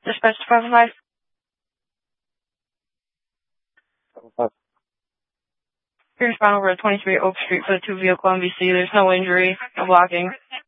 Dispatch 505. Here's found over at 23 Oak Street for the 2 vehicle MVC. There's no injury, no blocking.